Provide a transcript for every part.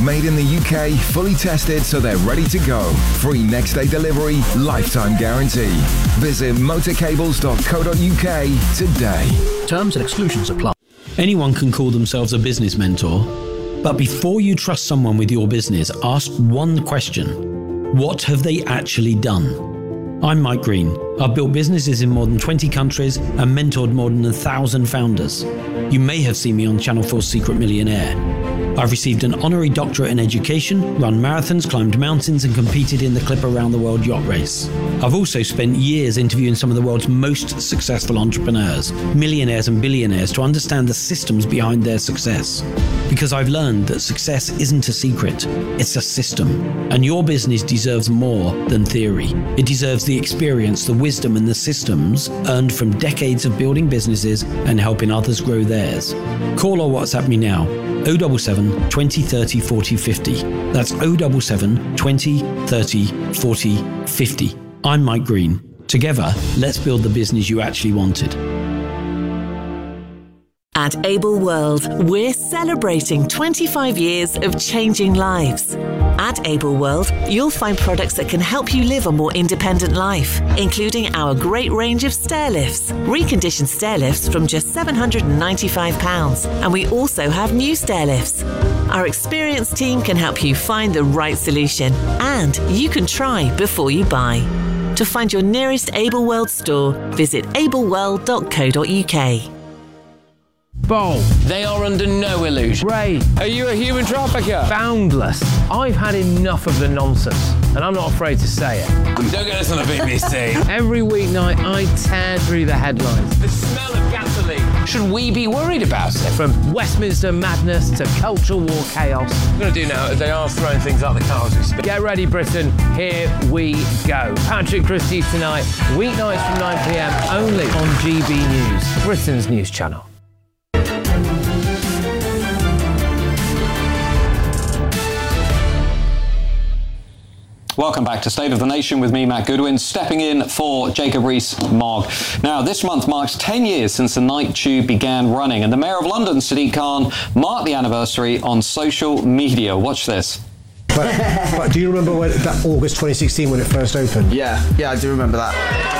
Made in the UK, fully tested so they're ready to go. Free next day delivery, lifetime guarantee. Visit motorcables.co.uk today. Terms and exclusions apply. Anyone can call themselves a business mentor, but before you trust someone with your business, ask one question. What have they actually done? I'm Mike Green. I've built businesses in more than 20 countries and mentored more than 1,000 founders. You may have seen me on Channel 4's Secret Millionaire. I've received an honorary doctorate in education, run marathons, climbed mountains, and competed in the Clipper Around the World yacht race. I've also spent years interviewing some of the world's most successful entrepreneurs, millionaires and billionaires, to understand the systems behind their success. Because I've learned that success isn't a secret, it's a system. And your business deserves more than theory. It deserves the experience, the wisdom, and the systems earned from decades of building businesses and helping others grow theirs. Call or WhatsApp me now. 077 20 30 40 50. That's 077 20 30 40 50. I'm Mike Green. Together, let's build the business you actually wanted. At Able World, we're celebrating 25 years of changing lives. At Able World, you'll find products that can help you live a more independent life, including our great range of stair lifts, reconditioned stair lifts from just £795, and we also have new stair lifts. Our experienced team can help you find the right solution, and you can try before you buy. To find your nearest Able World store, visit ableworld.co.uk. Bold. They are under no illusion. Ray. Are you a human trafficker? Boundless. I've had enough of the nonsense, and I'm not afraid to say it. Don't get us on a BBC. Every weeknight, I tear through the headlines. The smell of gasoline. Should we be worried about it? From Westminster madness to culture war chaos. What we're going to do now is they are throwing things out the car as we speak. Get ready, Britain. Here we go. Patrick Christie's tonight, weeknights from 9 p.m, only on GB News, Britain's news channel. Welcome back to State of the Nation with me, Matt Goodwin, stepping in for Jacob Rees-Mogg. Now, this month marks 10 years since the Night Tube began running, and the Mayor of London, Sadiq Khan, marked the anniversary on social media. Watch this. But do you remember that August 2016 when it first opened? Yeah, I do remember that.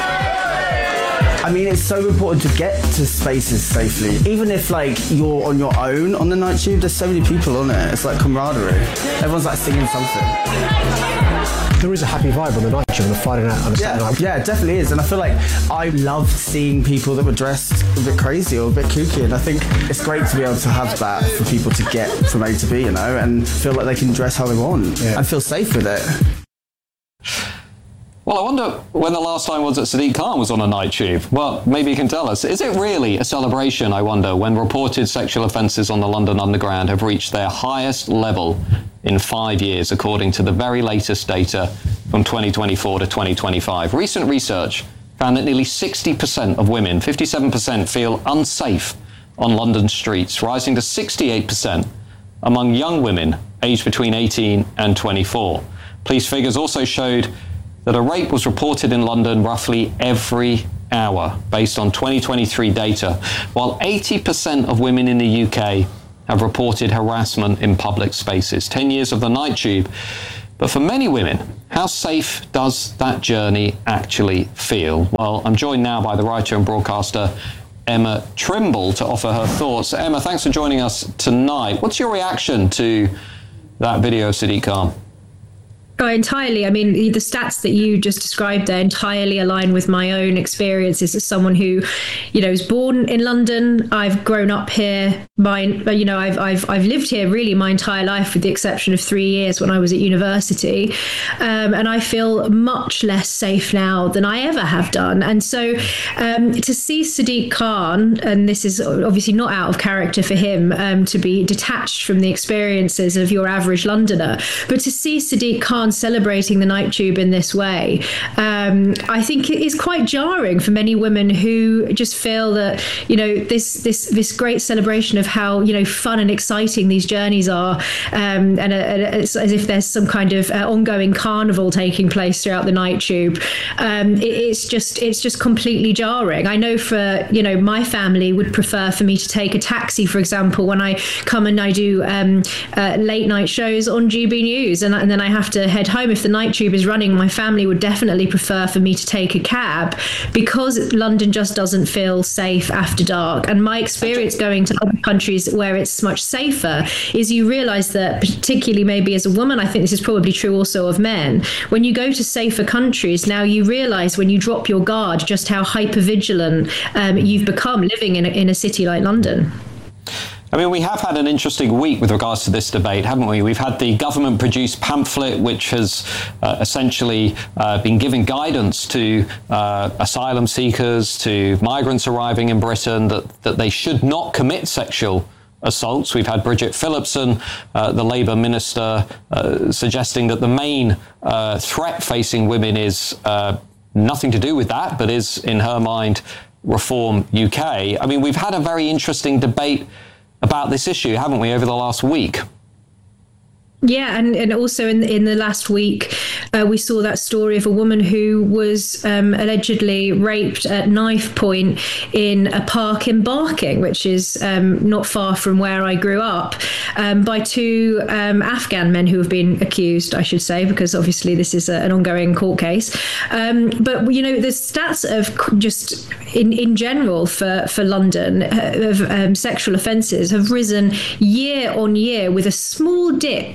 I mean, it's so important to get to spaces safely. Even if, you're on your own on the Night Tube, there's so many people on it. It's like camaraderie. Everyone's, singing something. There is a happy vibe on the Night Tube on a Friday night on a Saturday night. Yeah, it definitely is. And I feel like I loved seeing people that were dressed a bit crazy or a bit kooky. And I think it's great to be able to have that for people to get from A to B, and feel like they can dress how they want and feel safe with it. Well, I wonder when the last time was that Sadiq Khan was on a Night Tube. Well, maybe you can tell us. Is it really a celebration, I wonder, when reported sexual offences on the London Underground have reached their highest level in 5 years, according to the very latest data from 2024 to 2025? Recent research found that nearly 60% of women, 57%, feel unsafe on London streets, rising to 68% among young women aged between 18 and 24. Police figures also showed that a rape was reported in London roughly every hour, based on 2023 data, while 80% of women in the UK have reported harassment in public spaces. 10 years of the Night Tube. But for many women, how safe does that journey actually feel? Well, I'm joined now by the writer and broadcaster Emma Trimble to offer her thoughts. Emma, thanks for joining us tonight. What's your reaction to that video of Sadiq Khan? Oh, entirely. I mean, the stats that you just described there entirely align with my own experiences as someone who, was born in London. I've grown up here. I've lived here really my entire life, with the exception of 3 years when I was at university. And I feel much less safe now than I ever have done. And so to see Sadiq Khan, and this is obviously not out of character for him, to be detached from the experiences of your average Londoner, but to see Sadiq Khan celebrating the night tube in this way, I think it is quite jarring for many women who just feel that, you know, this great celebration of how, you know, fun and exciting these journeys are, and it's as if there's some kind of ongoing carnival taking place throughout the night tube. It's just completely jarring. I know for, you know, my family would prefer for me to take a taxi, for example, when I come and I do late night shows on GB News, and then I have to head home. If the night tube is running, my family would definitely prefer for me to take a cab, because London just doesn't feel safe after dark. And my experience going to other countries where it's much safer is you realise that, particularly maybe as a woman, I think this is probably true also of men, when you go to safer countries, now you realise when you drop your guard just how hyper-vigilant you've become living in a city like London. I mean, we have had an interesting week with regards to this debate, haven't we? We've had the government-produced pamphlet, which has essentially been giving guidance to asylum seekers, to migrants arriving in Britain, that they should not commit sexual assaults. We've had Bridget Phillipson, the Labour minister, suggesting that the main threat facing women is nothing to do with that, but is, in her mind, Reform UK. I mean, we've had a very interesting debate about this issue, haven't we, over the last week? Yeah, and also in the last week, we saw that story of a woman who was allegedly raped at knife point in a park in Barking, which is not far from where I grew up, by two Afghan men who have been accused, I should say, because obviously this is an ongoing court case. But, you know, the stats of just in general for London of sexual offences have risen year on year, with a small dip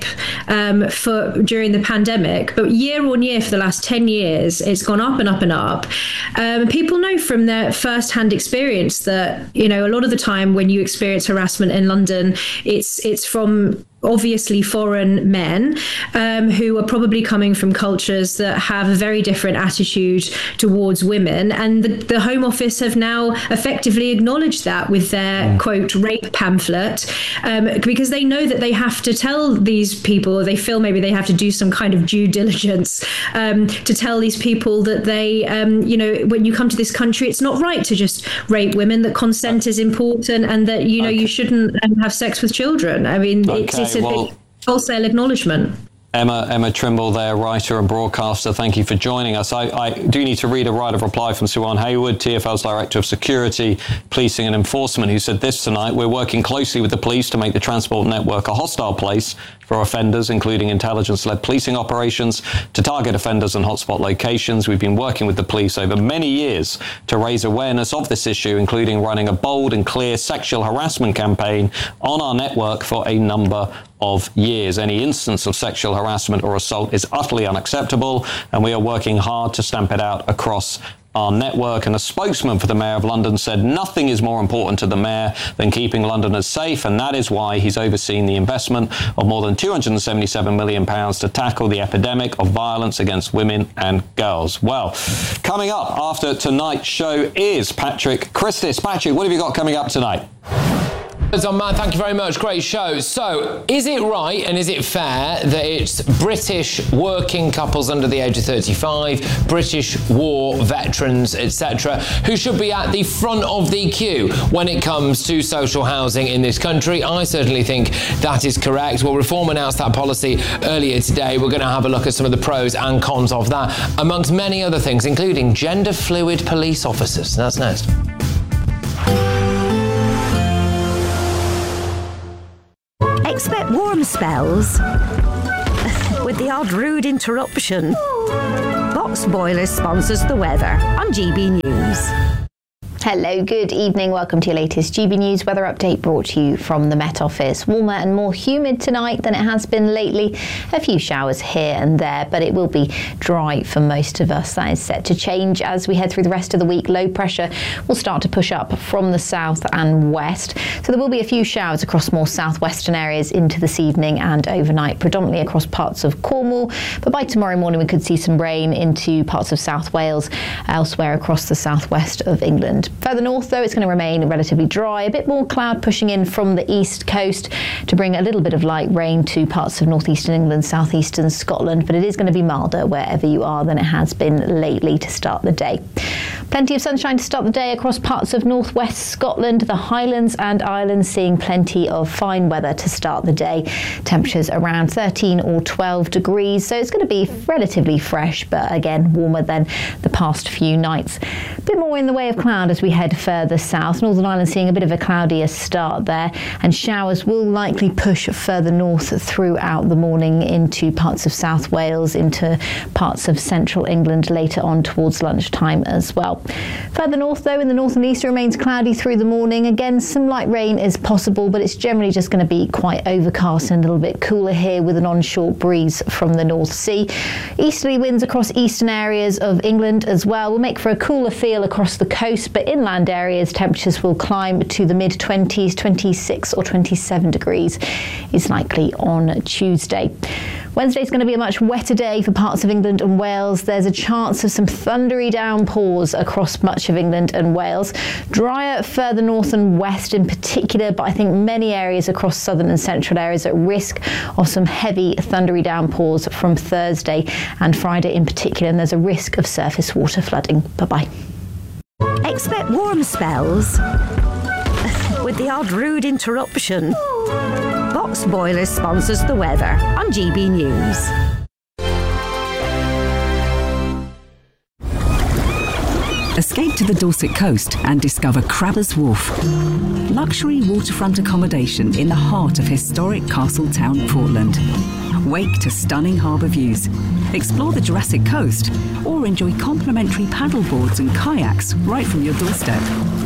for during the pandemic, but year on year for the last 10 years, it's gone up and up and up. People know from their first-hand experience that, you know, a lot of the time when you experience harassment in London, it's from obviously foreign men who are probably coming from cultures that have a very different attitude towards women, and the Home Office have now effectively acknowledged that with their quote rape pamphlet, because they know that they have to tell these people, or they feel maybe they have to do some kind of due diligence to tell these people that they you know, when you come to this country, it's not right to just rape women, that consent is important, and that, you know, you shouldn't have sex with children. I mean, it's a big wholesale acknowledgement. Emma Trimble there, writer and broadcaster, thank you for joining us. I do need to read a right of reply from Suwan Hayward, TfL's Director of Security, Policing and Enforcement, who said this tonight: "We're working closely with the police to make the transport network a hostile place for offenders, including intelligence-led policing operations to target offenders and hotspot locations. We've been working with the police over many years to raise awareness of this issue, including running a bold and clear sexual harassment campaign on our network for a number of years. Any instance of sexual harassment or assault is utterly unacceptable, and we are working hard to stamp it out across our network." And a spokesman for the Mayor of London said nothing is more important to the Mayor than keeping Londoners safe, and that is why he's overseen the investment of more than £277 million to tackle the epidemic of violence against women and girls. Well, coming up after tonight's show is Patrick Christis. Patrick, what have you got coming up tonight? Matt, thank you very much. Great show. So, is it right and is it fair that it's British working couples under the age of 35, British war veterans, etc., who should be at the front of the queue when it comes to social housing in this country? I certainly think that is correct. Well, Reform announced that policy earlier today. We're going to have a look at some of the pros and cons of that, amongst many other things, including gender-fluid police officers. That's next. Expect warm spells with the odd rude interruption. Box Boilers sponsors the weather on GB News. Hello, good evening. Welcome to your latest GB News weather update, brought to you from the Met Office. Warmer and more humid tonight than it has been lately. A few showers here and there, but it will be dry for most of us. That is set to change as we head through the rest of the week. Low pressure will start to push up from the south and west. So there will be a few showers across more southwestern areas into this evening and overnight, predominantly across parts of Cornwall. But by tomorrow morning, we could see some rain into parts of South Wales, elsewhere across the southwest of England. Further north, though, it's going to remain relatively dry, a bit more cloud pushing in from the east coast to bring a little bit of light rain to parts of northeastern England, southeastern Scotland, but it is going to be milder wherever you are than it has been lately to start the day. Plenty of sunshine to start the day across parts of northwest Scotland, the Highlands and Islands seeing plenty of fine weather to start the day. Temperatures around 13 or 12 degrees, so it's going to be relatively fresh, but again warmer than the past few nights. A bit more in the way of cloud as we head further south. Northern Ireland seeing a bit of a cloudier start there, and showers will likely push further north throughout the morning into parts of South Wales, into parts of central England later on towards lunchtime as well. Further north, though, in the north and east, it remains cloudy through the morning. Again, some light rain is possible, but it's generally just going to be quite overcast and a little bit cooler here with an onshore breeze from the North Sea. Easterly winds across eastern areas of England as well will make for a cooler feel across the coast, but inland areas temperatures will climb to the mid-20s, 26 or 27 degrees is likely on Tuesday. Wednesday is going to be a much wetter day for parts of England and Wales. There's a chance of some thundery downpours across much of England and Wales. Drier further north and west in particular, but I think many areas across southern and central areas at risk of some heavy thundery downpours from Thursday and Friday in particular, and there's a risk of surface water flooding. Bye-bye. Expect warm spells with the odd rude interruption. Box Boilers sponsors the weather on GB News. Escape to the Dorset coast and discover Crabbers Wharf. Luxury waterfront accommodation in the heart of historic Castletown, Portland. Wake to stunning harbour views. Explore the Jurassic Coast or enjoy complimentary paddleboards and kayaks right from your doorstep.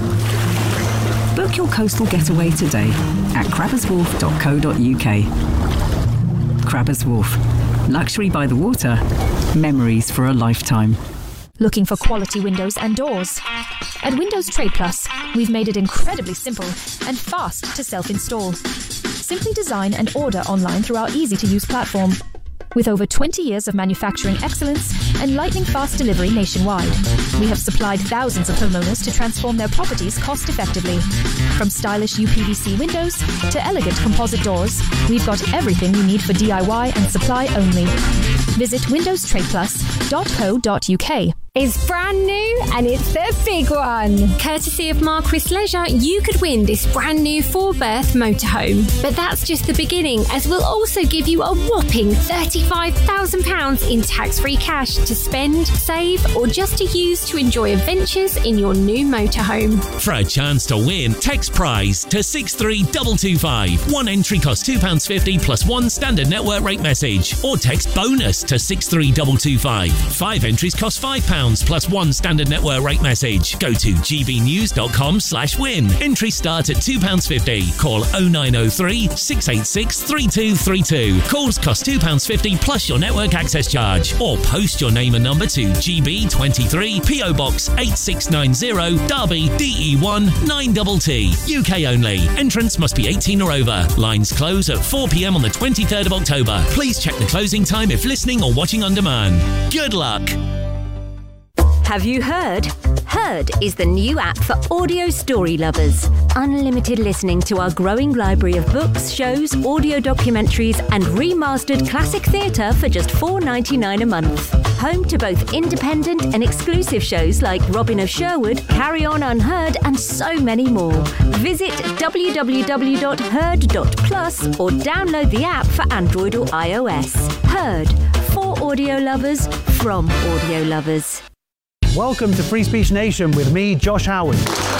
Book your coastal getaway today at crabberswharf.co.uk. Crabbers Wharf. Luxury by the water. Memories for a lifetime. Looking for quality windows and doors? At Windows Trade Plus, we've made it incredibly simple and fast to self-install. Simply design and order online through our easy-to-use platform. With over 20 years of manufacturing excellence and lightning-fast delivery nationwide, we have supplied thousands of homeowners to transform their properties cost-effectively. From stylish UPVC windows to elegant composite doors, we've got everything you need for DIY and supply only. Visit windowstradeplus.co.uk. It's brand new and it's the big one. Courtesy of Marquis Leisure, you could win this brand new 4-berth motorhome. But that's just the beginning, as we'll also give you a whopping £35,000 in tax-free cash to spend, save, or just to use to enjoy adventures in your new motorhome. For a chance to win, text prize to 63225. One entry costs £2.50 plus one standard network rate message. Or text bonus to 63225. 5 entries cost £5 plus one standard network rate message. Go to gbnews.com/win. Entries start at £2.50. Call 0903 686 3232. Calls cost £2.50 plus your network access charge. Or post your name and number to GB23 PO Box 8690 Derby DE1 9TT. UK only. Entrance must be 18 or over. Lines close at 4 p.m. on the 23rd of October. Please check the closing time if listening or watching on demand. Good luck. Have you heard? Heard is the new app for audio story lovers. Unlimited listening to our growing library of books, shows, audio documentaries and remastered classic theatre for just $4.99 a month. Home to both independent and exclusive shows like Robin of Sherwood, Carry On Unheard and so many more. Visit www.heard.plus or download the app for Android or iOS. Heard. For audio lovers, from audio lovers. Welcome to Free Speech Nation with me, Josh Howard.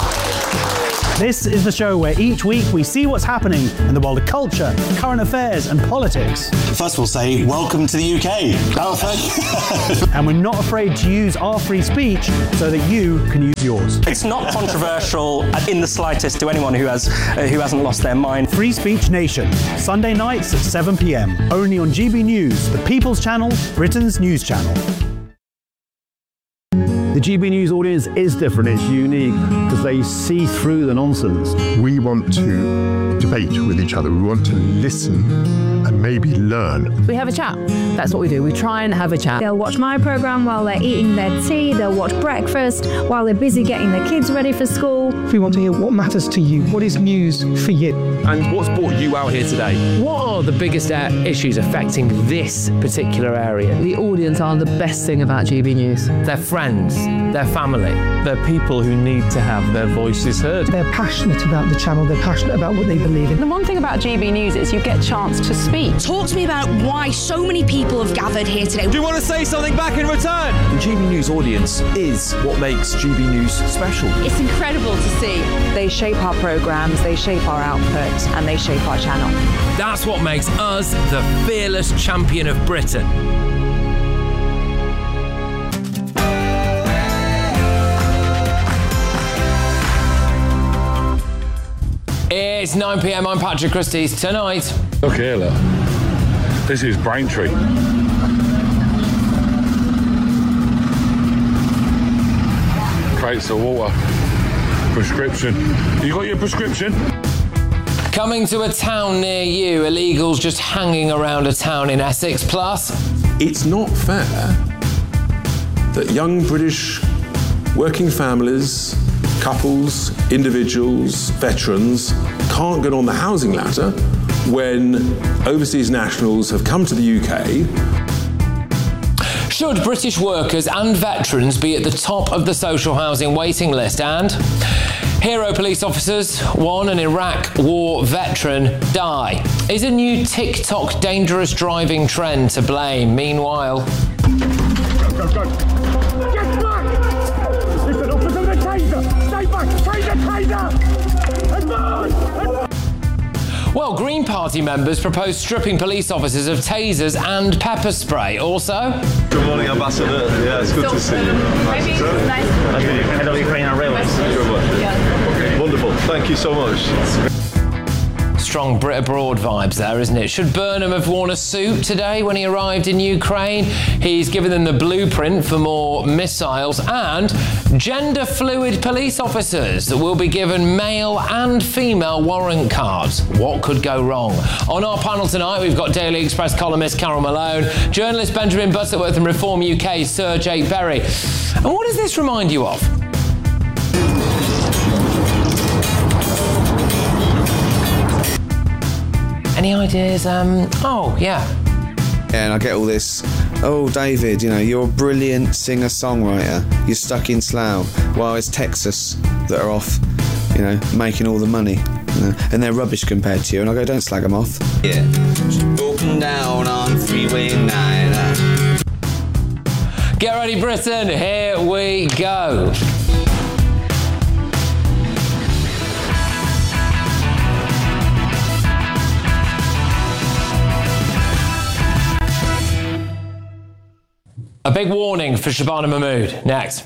This is the show where each week we see what's happening in the world of culture, current affairs and politics. First we'll say, welcome to the UK. And we're not afraid to use our free speech so that you can use yours. It's not controversial in the slightest to anyone who hasn't lost their mind. Free Speech Nation, Sunday nights at 7 p.m. Only on GB News, the People's Channel, Britain's news channel. The GB News audience is different, it's unique, because they see through the nonsense. We want to debate with each other, we want to listen and maybe learn. We have a chat. That's what we do. We try and have a chat. They'll watch my programme while they're eating their tea, they'll watch breakfast while they're busy getting their kids ready for school. We want to hear what matters to you, what is news for you. And what's brought you out here today? What are the biggest issues affecting this particular area? The audience are the best thing about GB News. Their friends, their family. They're people who need to have their voices heard. They're passionate about the channel, they're passionate about what they believe in. The one thing about GB News is you get a chance to speak. Talk to me about why so many people have gathered here today. Do you want to say something back in return? The GB News audience is what makes GB News special. It's incredible to see. They shape our programmes, they shape our output, and they shape our channel. That's what makes us the fearless champion of Britain. It's 9 p.m. I'm Patrick Christys. Tonight. Look here, look. This is Braintree. Crates of water. Prescription. You got your prescription? Coming to a town near you, illegals just hanging around a town in Essex. Plus, it's not fair that young British working families, couples, individuals, veterans can't get on the housing ladder when overseas nationals have come to the UK. Should British workers and veterans be at the top of the social housing waiting list? And hero police officers, one an Iraq war veteran, die. Is a new TikTok dangerous driving trend to blame? Meanwhile... Go. Get back! Listen, officer, the taser! Stay back! Taser! Advance! Well, Green Party members propose stripping police officers of tasers and pepper spray. Also... Good morning, Ambassador. Yeah, it's good to see you. Maybe it's nice. Head of Ukrainian Railways. Yeah. Wonderful. Thank you so much. Strong Brit abroad vibes there, isn't it? Should Burnham have worn a suit today when he arrived in Ukraine? He's given them the blueprint for more missiles, and gender fluid police officers will be given male and female warrant cards. What could go wrong? On our panel tonight, we've got Daily Express columnist Carol Malone, journalist Benjamin Butterworth and Reform UK's Sir Jake Berry. And what does this remind you of? Any ideas? Oh, yeah. Yeah, and I get all this, oh, David, you know, you're a brilliant singer-songwriter. You're stuck in Slough. Well, it's Texas that are off, you know, making all the money. You know, and they're rubbish compared to you. And I go, don't slag them off. Yeah. Broken down on Freeway 9. Get ready, Britain. Here we go. A big warning for Shabana Mahmood. Next.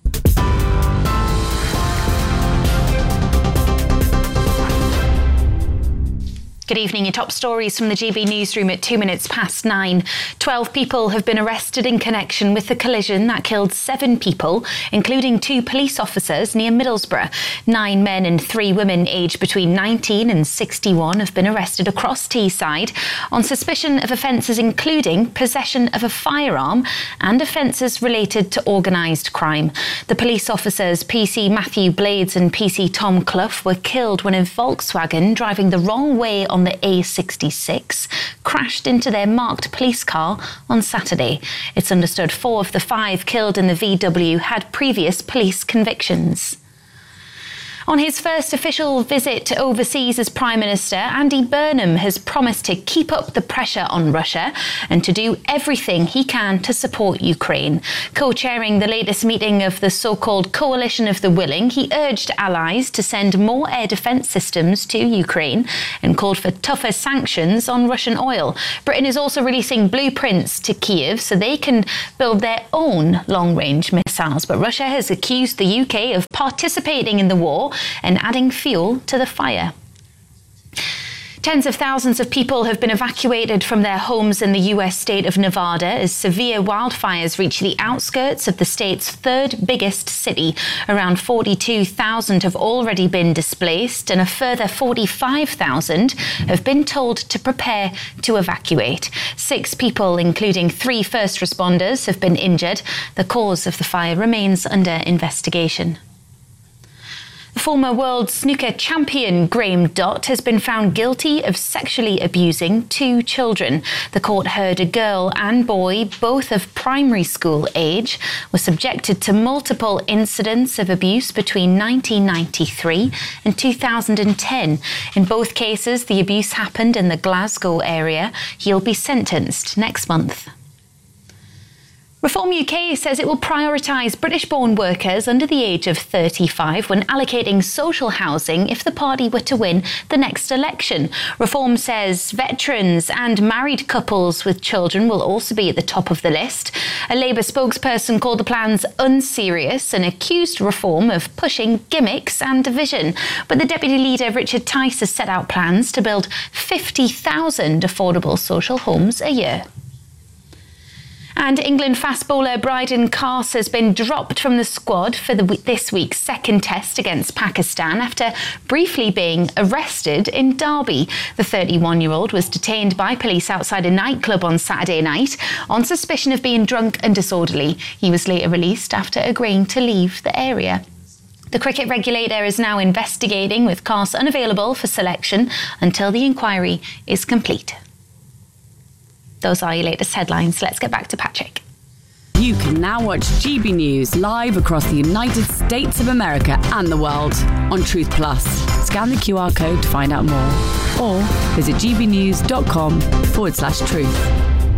Good evening. Your top stories from the GB newsroom at 2 minutes past 9. 12 people have been arrested in connection with the collision that killed 7 people, including 2 police officers near Middlesbrough. 9 men and 3 women aged between 19 and 61 have been arrested across Teesside on suspicion of offences including possession of a firearm and offences related to organised crime. The police officers PC Matthew Blades and PC Tom Clough were killed when a Volkswagen driving the wrong way on the A66 crashed into their marked police car on Saturday. It's understood 4 of the 5 killed in the VW had previous police convictions. On his first official visit overseas as Prime Minister, Andy Burnham has promised to keep up the pressure on Russia and to do everything he can to support Ukraine. Co-chairing the latest meeting of the so-called Coalition of the Willing, he urged allies to send more air defence systems to Ukraine and called for tougher sanctions on Russian oil. Britain is also releasing blueprints to Kyiv so they can build their own long-range missiles. But Russia has accused the UK of participating in the war and adding fuel to the fire. Tens of thousands of people have been evacuated from their homes in the US state of Nevada as severe wildfires reach the outskirts of the state's third biggest city. Around 42,000 have already been displaced and a further 45,000 have been told to prepare to evacuate. 6 people, including 3 first responders, have been injured. The cause of the fire remains under investigation. The former world snooker champion Graham Dott has been found guilty of sexually abusing 2 children. The court heard a girl and boy, both of primary school age, were subjected to multiple incidents of abuse between 1993 and 2010. In both cases, the abuse happened in the Glasgow area. He'll be sentenced next month. Reform UK says it will prioritise British-born workers under the age of 35 when allocating social housing if the party were to win the next election. Reform says veterans and married couples with children will also be at the top of the list. A Labour spokesperson called the plans unserious and accused Reform of pushing gimmicks and division. But the Deputy Leader, Richard Tice, has set out plans to build 50,000 affordable social homes a year. And England fast bowler Bryden Carse has been dropped from the squad for this week's second test against Pakistan after briefly being arrested in Derby. The 31-year-old was detained by police outside a nightclub on Saturday night on suspicion of being drunk and disorderly. He was later released after agreeing to leave the area. The cricket regulator is now investigating, with Carse unavailable for selection until the inquiry is complete. Those are your latest headlines. Let's get back to Patrick. You can now watch GB News live across the United States of America and the world on Truth Plus. Scan the QR code to find out more or visit gbnews.com/truth.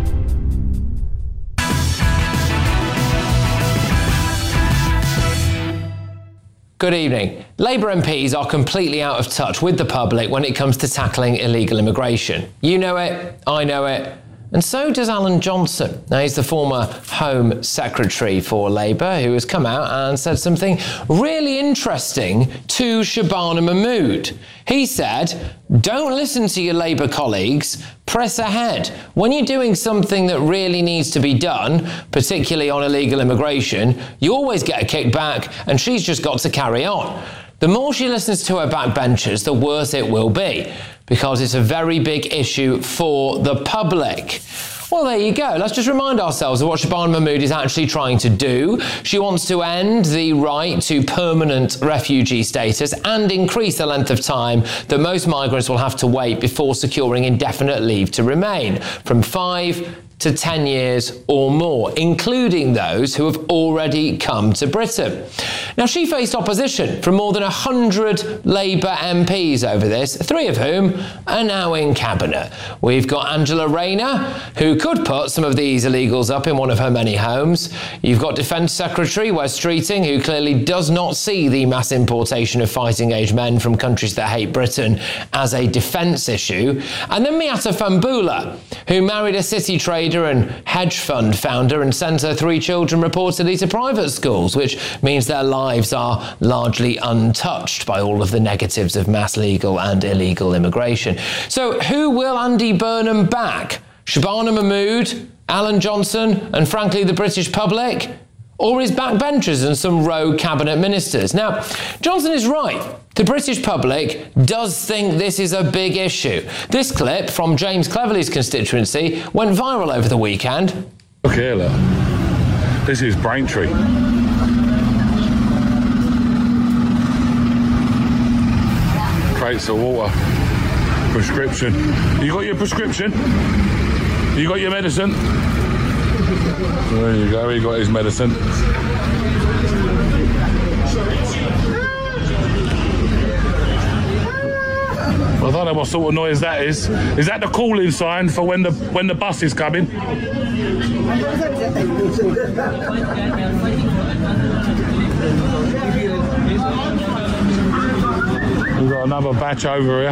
Good evening. Labour MPs are completely out of touch with the public when it comes to tackling illegal immigration. You know it, I know it, and so does Alan Johnson. Now, he's the former Home Secretary for Labour who has come out and said something really interesting to Shabana Mahmood. He said, don't listen to your Labour colleagues, press ahead. When you're doing something that really needs to be done, particularly on illegal immigration, you always get a kickback, and she's just got to carry on. The more she listens to her backbenchers, the worse it will be, because it's a very big issue for the public. Well, there you go. Let's just remind ourselves of what Shabana Mahmood is actually trying to do. She wants to end the right to permanent refugee status and increase the length of time that most migrants will have to wait before securing indefinite leave to remain, from 5 to 10 years or more, including those who have already come to Britain. Now, she faced opposition from more than 100 Labour MPs over this, 3 of whom are now in Cabinet. We've got Angela Rayner, who could put some of these illegals up in one of her many homes. You've got Defence Secretary Wes Streeting, who clearly does not see the mass importation of fighting-age men from countries that hate Britain as a defence issue. And then Miatta Fahnbulleh, who married a city trader and hedge fund founder and sent her 3 children reportedly to private schools, which means their lives are largely untouched by all of the negatives of mass legal and illegal immigration. So who will Andy Burnham back? Shabana Mahmood, Alan Johnson, and frankly the British public? Or his backbenchers and some rogue cabinet ministers? Now, Johnson is right. The British public does think this is a big issue. This clip from James Cleverly's constituency went viral over the weekend. Look here, look. This is Braintree. Crates of water. Prescription. You got your prescription? You got your medicine? There you go, he got his medicine. I don't know what sort of noise that is. Is that the calling sign for when the bus is coming? We've got another batch over here.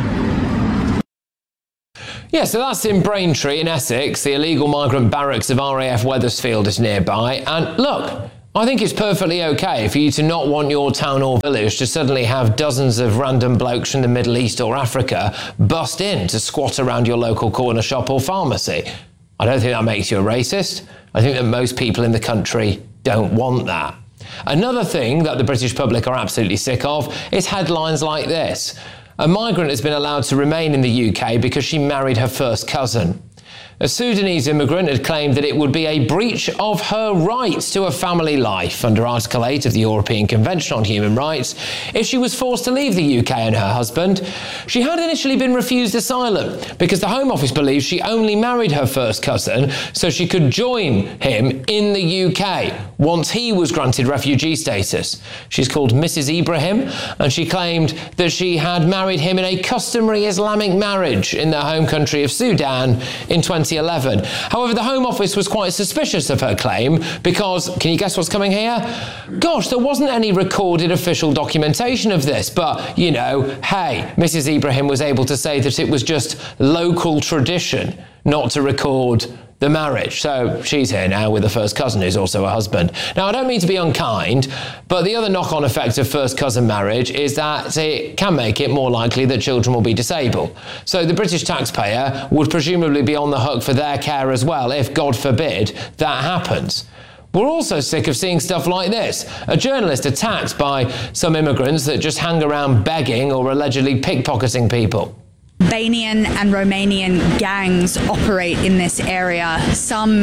Yeah, so that's in Braintree in Essex. The illegal migrant barracks of RAF Wethersfield is nearby. And look, I think it's perfectly okay for you to not want your town or village to suddenly have dozens of random blokes from the Middle East or Africa bust in to squat around your local corner shop or pharmacy. I don't think that makes you a racist. I think that most people in the country don't want that. Another thing that the British public are absolutely sick of is headlines like this. A migrant has been allowed to remain in the UK because she married her first cousin. A Sudanese immigrant had claimed that it would be a breach of her rights to a family life under Article 8 of the European Convention on Human Rights if she was forced to leave the UK and her husband. She had initially been refused asylum because the Home Office believes she only married her first cousin so she could join him in the UK once he was granted refugee status. She's called Mrs. Ibrahim, and she claimed that she had married him in a customary Islamic marriage in their home country of Sudan in 2011. However, the Home Office was quite suspicious of her claim because, can you guess what's coming here? Gosh, there wasn't any recorded official documentation of this, but, you know, hey, Mrs. Ibrahim was able to say that it was just local tradition not to record the marriage. So she's here now with a first cousin who's also a husband. Now, I don't mean to be unkind, but the other knock-on effect of first cousin marriage is that it can make it more likely that children will be disabled. So the British taxpayer would presumably be on the hook for their care as well if, God forbid, that happens. We're also sick of seeing stuff like this. A journalist attacked by some immigrants that just hang around begging or allegedly pickpocketing people. Albanian and Romanian gangs operate in this area, some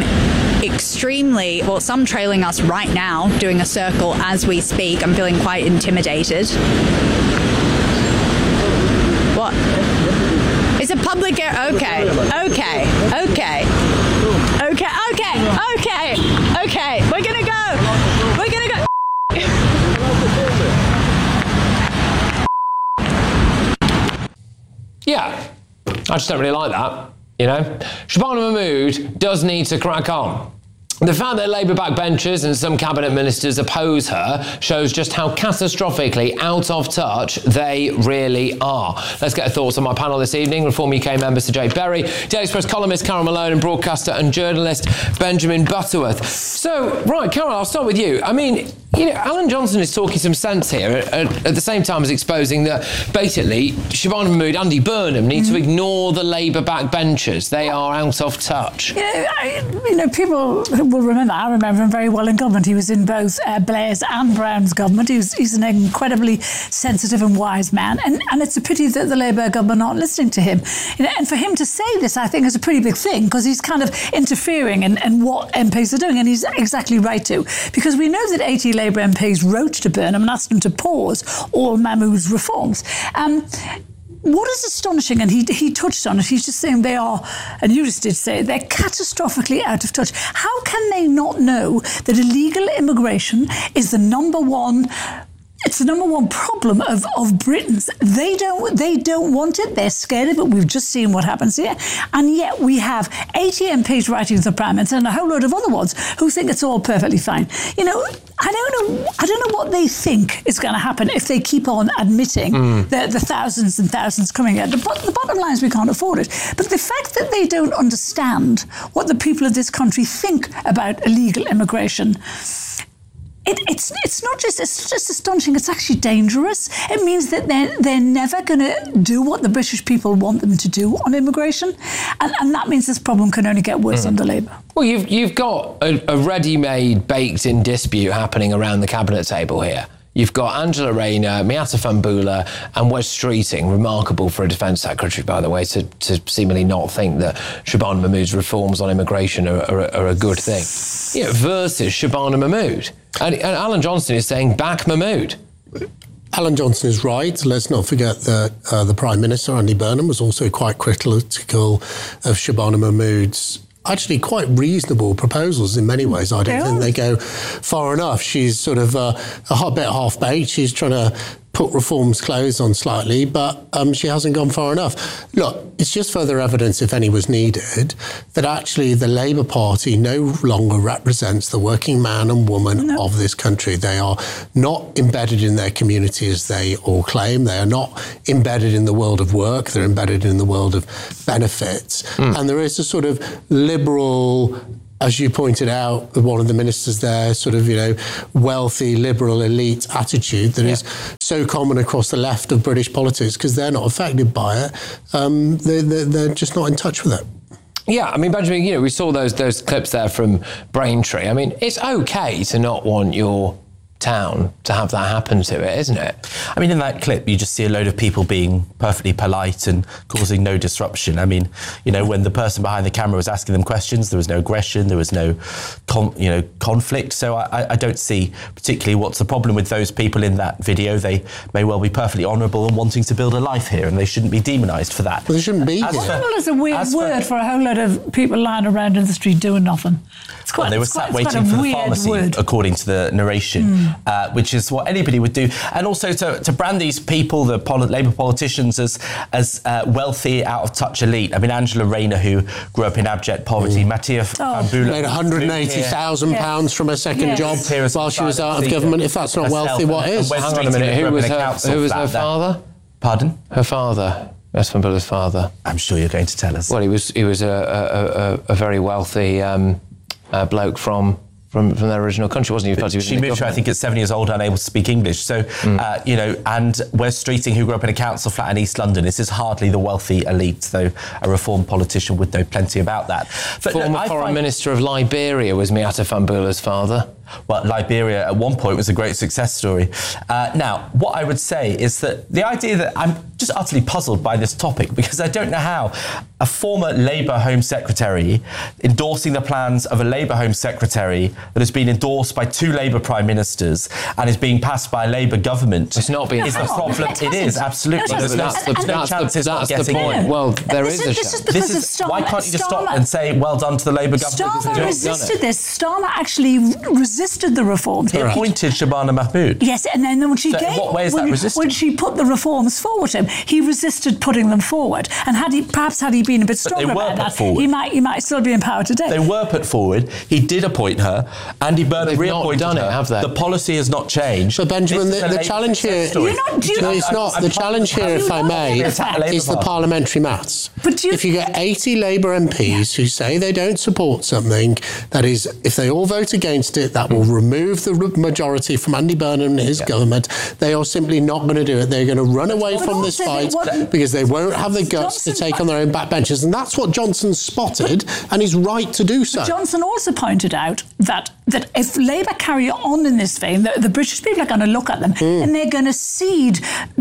some trailing us right now, doing a circle as we speak. I'm feeling quite intimidated. What? It's a public area. Okay. We're gonna go. Yeah, I just don't really like that, you know. Shabana Mahmood does need to crack on. The fact that Labour backbenchers and some cabinet ministers oppose her shows just how catastrophically out of touch they really are. Let's get thoughts on my panel this evening. Reform UK member Sir Jay Berry, Daily Express columnist Carol Malone, and broadcaster and journalist Benjamin Butterworth. So, right, Carol, I'll start with you. I mean, you know, Alan Johnson is talking some sense here at the same time as exposing that basically Shabana Mahmood, Andy Burnham need to ignore the Labour backbenchers. They are out of touch. People will remember, I remember him very well in government. He was in both Blair's and Brown's government. He's an incredibly sensitive and wise man. And it's a pity that the Labour government aren't listening to him. And for him to say this, I think, is a pretty big thing because he's kind of interfering in what MPs are doing. And he's exactly right to. Because we know that 80 Labour MPs wrote to Burnham and asked him to pause all Mahmood's reforms. What is astonishing, and he touched on it, he's just saying they are, and you just did say, they're catastrophically out of touch. How can they not know that illegal immigration is the number one problem of Britons? They don't want it. They're scared of it. We've just seen what happens here. And yet we have 80 MPs writing to the Prime Minister and a whole load of other ones who think it's all perfectly fine. You know, I don't know what they think is going to happen if they keep on admitting the thousands and thousands coming in. The bottom line is we can't afford it. But the fact that they don't understand what the people of this country think about illegal immigration, it's not just astonishing, it's actually dangerous. It means that they're never going to do what the British people want them to do on immigration, and that means this problem can only get worse under Labour. Well, you've got a ready-made, baked-in dispute happening around the cabinet table here. You've got Angela Rayner, Miatta Fahnbulleh and Wes Streeting, remarkable for a Defence Secretary, by the way, to seemingly not think that Shabana Mahmood's reforms on immigration are a good thing. You know, versus Shabana Mahmood. And Alan Johnson is saying, back Mahmood. Alan Johnson is right. Let's not forget that the Prime Minister, Andy Burnham, was also quite critical of Shabana Mahmood's actually quite reasonable proposals in many ways. I don't think they go far enough. She's sort of a bit half-baked. She's trying to put reforms clothes on slightly, but she hasn't gone far enough. Look, it's just further evidence, if any was needed, that actually the Labour Party no longer represents the working man and woman of this country. They are not embedded in their community as they all claim. They are not embedded in the world of work. They're embedded in the world of benefits. And there is a sort of liberal as you pointed out, one of the ministers there, sort of, wealthy, liberal, elite attitude that is so common across the left of British politics because they're not affected by it. They're just not in touch with it. Yeah, I mean, Benjamin, we saw those clips there from Braintree. I mean, it's okay to not want your town to have that happen to it, isn't it? I mean, in that clip, you just see a load of people being perfectly polite and causing no disruption. I mean, when the person behind the camera was asking them questions, there was no aggression, there was no, conflict. So I don't see particularly what's the problem with those people in that video. They may well be perfectly honourable and wanting to build a life here, and they shouldn't be demonised for that. Well, they shouldn't be. Honourable is a weird word for a whole load of people lying around in the street doing nothing. They were sat waiting for the pharmacy, according to the narration, which is what anybody would do. And also to brand these people, the Labour politicians, as wealthy, out-of-touch elite. I mean, Angela Rayner, who grew up in abject poverty, Mattia Fambula... made £180,000 from her second job while she was out of government. If that's not wealthy, what is? Hang on a minute, who was her father? Pardon? Her father. That's Fambula's father. I'm sure you're going to tell us. Well, he was a very wealthy bloke from their original country, wasn't he? She moved here, I think, at 7 years old, unable to speak English. So, and Wes Streeting, who grew up in a council flat in East London, this is hardly the wealthy elite, though a reformed politician would know plenty about that. But Former Foreign Minister of Liberia was Miata Fambula's father. Well, Liberia at one point was a great success story. Now, what I would say is that the idea that I'm just utterly puzzled by this topic because I don't know how a former Labour Home Secretary endorsing the plans of a Labour Home Secretary that has been endorsed by 2 Labour Prime Ministers and is being passed by a Labour government. It's not being is the problem. It is, absolutely. That's the point. Well, there is a chance. Why can't you just stop and say, well done to the Labour government? Starmer resisted this. Starmer actually resisted the reforms. He appointed Shabana Mahmood. Yes, and then when she in what way is that resisted? When she put the reforms forward to him, he resisted putting them forward. And had he been a bit stronger about that, he might still be in power today. They were put forward. He did appoint her. Andy Burnham reappointed her. Have they? The policy has not changed. But Benjamin, the challenge here... The challenge here, if I may, is the parliamentary maths. If you get 80 Labour MPs who say they don't support something, that is, if they all vote against it, that will remove the majority from Andy Burnham and his government. They are simply not going to do it. They're going to run away from this fight because they won't have the guts to take on their own backbenchers. And that's what Johnson spotted, and he's right to do so. But Johnson also pointed out that if Labour carry on in this vein, the British people are going to look at them and they're going to cede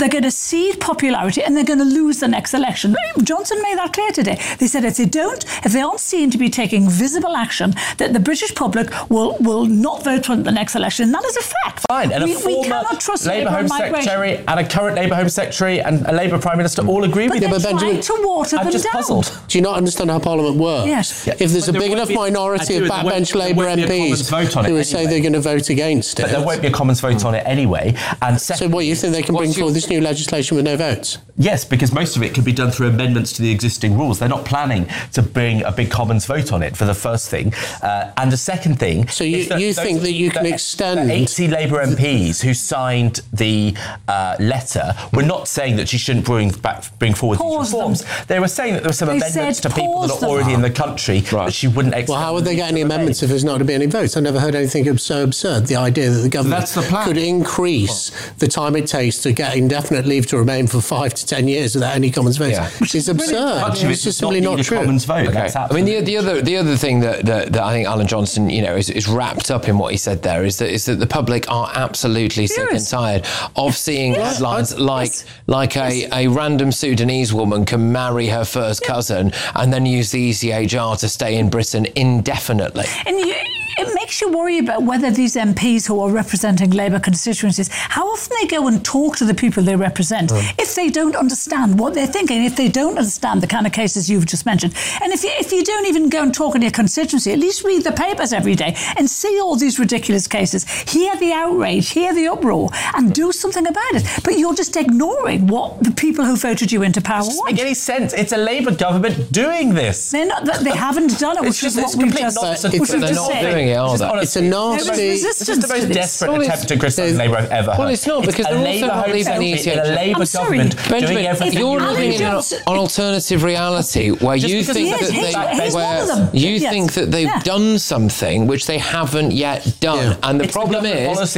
popularity and they're going to lose the next election. Johnson made that clear today. They said if they aren't seen to be taking visible action, that the British public will not vote for the next election. That is a fact. Fine. And a former Labour Home Secretary and a current Labour Home Secretary and a Labour Prime Minister all agree with you. But Benjamin, to water I'm them just down. puzzled. Do you not understand how Parliament works? Yes. If there's a big enough minority of backbench Labour MPs who would say they're going to vote against it... But there won't be a Commons vote on it anyway. And so what, you think they can bring forward this new legislation with no votes? Yes, because most of it can be done through amendments to the existing rules. They're not planning to bring a big Commons vote on it, for the first thing. And the second thing... So you think that you can extend... The 80 Labour MPs who signed the letter were not saying that she shouldn't bring forward these reforms. They were saying that there were some amendments to people that are already in the country that she wouldn't extend. Well, how would they get any amendments if there's not to be any votes? I never heard anything so absurd. The idea that the government could increase the time it takes to get indefinite leave to remain for 5 to 10 years without any Commons votes is absurd. It's just simply not true. Commons vote. Okay. I mean, the other thing that I think Alan Johnson, is wrapped up in what he said there is that the public are absolutely sick and tired of seeing headlines like a random Sudanese woman can marry her first cousin and then use the ECHR to stay in Britain indefinitely. And it makes you worry about whether these MPs who are representing Labour constituencies, how often they go and talk to the people they represent if they don't understand what they're thinking, if they don't understand the kind of cases you've just mentioned. And if you don't even go and talk in your constituency, at least read the papers every day and see all these ridiculous cases, hear the outrage, hear the uproar, and do something about it. But you're just ignoring what the people who voted you into power want. It doesn't make any sense. It's a Labour government doing this. They haven't done it, which is what we've just said. doing it, are they? It's a nasty... It's just the most desperate attempt to criticise Labour I've ever heard. Well, it's not, because they're also not leaving any... In a Labour government doing everything... You're living in an alternative reality where you think that they've done something which they haven't yet done. And the problem is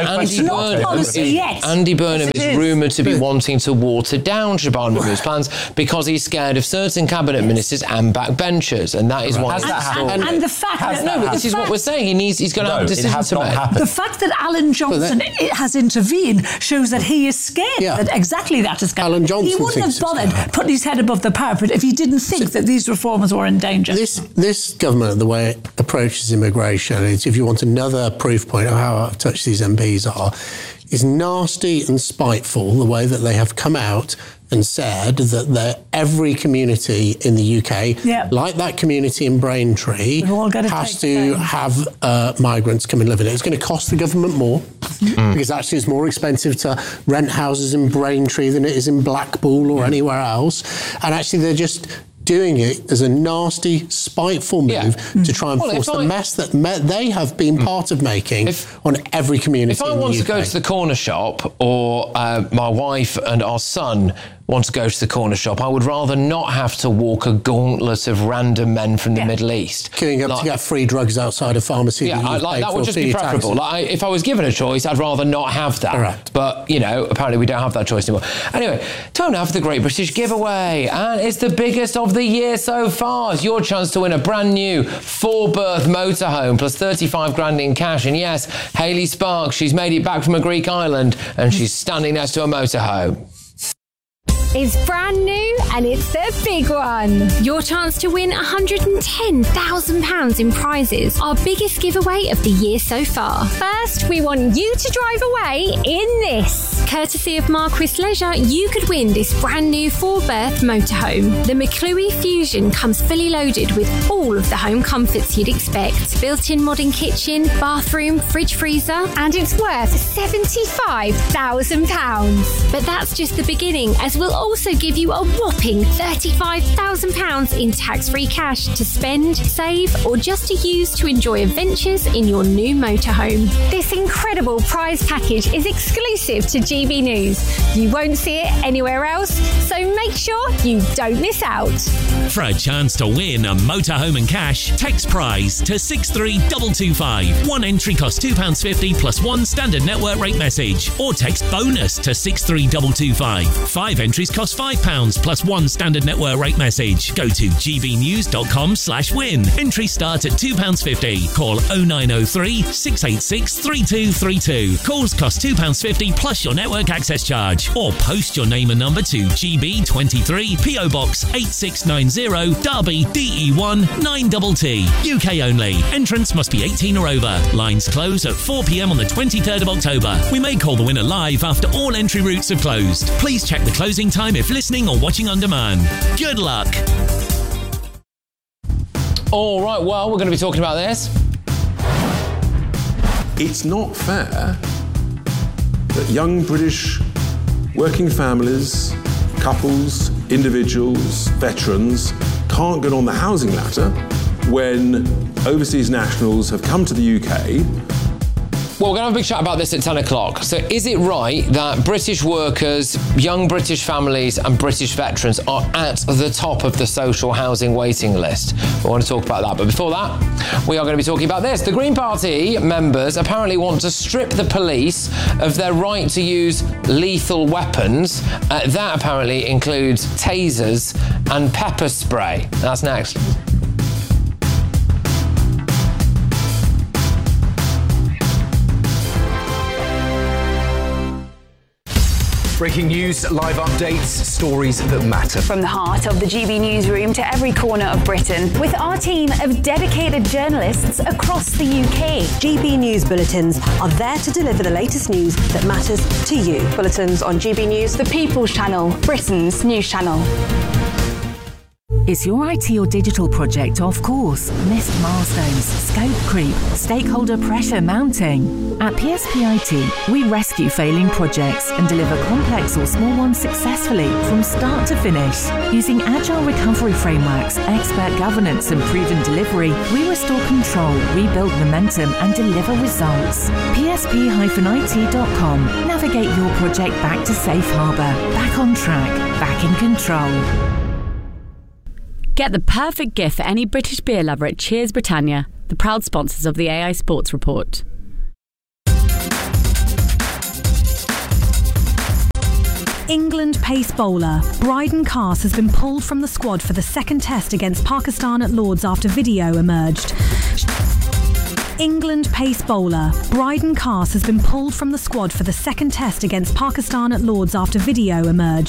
that Andy Burnham is rumoured to be wanting to water down Shabana Mahmood's plans because he's scared of certain cabinet ministers and backbenchers, and that is why. And the fact that this is what we're saying. He's going to have a decision to make. The fact that Alan Johnson has intervened shows that he is scared that exactly that is going to happen. He wouldn't have bothered putting his head above the parapet if he didn't think that these reforms were in danger. This government, the way it approaches immigration, is, if you want another proof point of how out of touch these MPs are, is nasty and spiteful, the way that they have come out and said that every community in the UK, like that community in Braintree, has to have migrants come and live in it. It's going to cost the government more because actually it's more expensive to rent houses in Braintree than it is in Blackpool or anywhere else. And actually they're just doing it as a nasty, spiteful move to try and force the mess that they have been part of making on every community. If I want to go to the corner shop, or my wife and our son want to go to the corner shop, I would rather not have to walk a gauntlet of random men from the Middle East. Queuing up to get free drugs outside a pharmacy. That would just be preferable. If I was given a choice, I'd rather not have that. Correct. But, apparently we don't have that choice anymore. Anyway, time now for the Great British Giveaway. And it's the biggest of the year so far. It's your chance to win a brand new 4-berth motorhome plus 35 grand in cash. And yes, Hayley Sparks, she's made it back from a Greek island and she's standing next to a motorhome. It's brand new and it's the big one. Your chance to win £110,000 in prizes. Our biggest giveaway of the year so far. First, we want you to drive away in this. Courtesy of Marquis Leisure, you could win this brand new 4-berth motorhome. The McClue Fusion comes fully loaded with all of the home comforts you'd expect. Built-in modern kitchen, bathroom, fridge freezer, and it's worth £75,000. But that's just the beginning, as we'll also give you a whopping £35,000 in tax-free cash to spend, save, or just to use to enjoy adventures in your new motorhome. This incredible prize package is exclusive to GB News. You won't see it anywhere else, so make sure you don't miss out. For a chance to win a motorhome and cash, text prize to 63225. One entry costs £2.50 plus one standard network rate message, or text bonus to 63225. 5 entries cost £5 plus one standard network rate message. Go to gbnews.com/win. Entries start at £2.50. Call 0903 686 3232. Calls cost £2.50 plus your network access charge. Or post your name and number to GB23 PO Box 8690 Derby DE1 9TT. UK only. Entrance must be 18 or over. Lines close at 4 p.m. on the 23rd of October. We may call the winner live after all entry routes have closed. Please check the closing time if listening or watching on demand. Good luck. All right, well, we're going to be talking about this. It's not fair that young British working families, couples, individuals, veterans can't get on the housing ladder when overseas nationals have come to the UK. Well, we're going to have a big chat about this at 10 o'clock. So is it right that British workers, young British families and British veterans are at the top of the social housing waiting list? We want to talk about that. But before that, we are going to be talking about this. The Green Party members apparently want to strip the police of their right to use lethal weapons. That apparently includes tasers and pepper spray. That's next. Breaking news, live updates, stories that matter. From the heart of the GB newsroom to every corner of Britain, with our team of dedicated journalists across the UK. GB News Bulletins are there to deliver the latest news that matters to you. Bulletins on GB News, the People's Channel, Britain's news channel. Is your IT or digital project off course? Missed milestones, scope creep, stakeholder pressure mounting? At PSP IT, we rescue failing projects and deliver complex or small ones successfully from start to finish. Using agile recovery frameworks, expert governance and proven delivery, we restore control, rebuild momentum and deliver results. PSP-IT.com. Navigate your project back to safe harbour, back on track, back in control. Get the perfect gift for any British beer lover at Cheers Britannia, the proud sponsors of the AI Sports Report. England pace bowler Bryden Carse has been pulled from the squad for the second test against Pakistan at Lord's after video emerged. England pace bowler Bryden Carse has been pulled from the squad for the second test against Pakistan at Lord's after video emerged.